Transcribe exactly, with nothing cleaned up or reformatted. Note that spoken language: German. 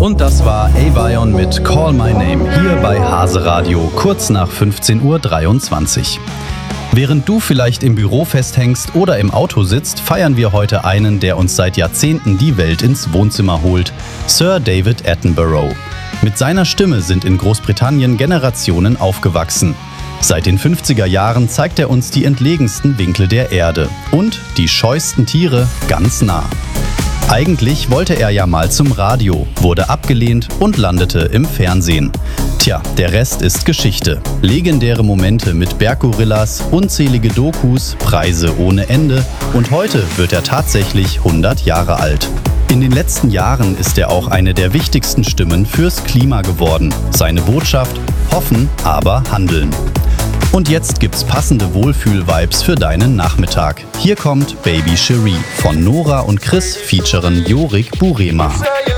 Und das war Avion mit Call My Name hier bei Hase Radio, kurz nach fünfzehn Uhr dreiundzwanzig. Während du vielleicht im Büro festhängst oder im Auto sitzt, feiern wir heute einen, der uns seit Jahrzehnten die Welt ins Wohnzimmer holt, Sir David Attenborough. Mit seiner Stimme sind in Großbritannien Generationen aufgewachsen. Seit den fünfziger Jahren zeigt er uns die entlegensten Winkel der Erde und die scheuesten Tiere ganz nah. Eigentlich wollte er ja mal zum Radio, wurde abgelehnt und landete im Fernsehen. Tja, der Rest ist Geschichte. Legendäre Momente mit Berggorillas, unzählige Dokus, Preise ohne Ende und heute wird er tatsächlich hundert Jahre alt. In den letzten Jahren ist er auch eine der wichtigsten Stimmen fürs Klima geworden. Seine Botschaft: hoffen, aber handeln. Und jetzt gibt's passende Wohlfühl-Vibes für deinen Nachmittag. Hier kommt Baby Cherie von Nora und Chris featuren Jorik Burema.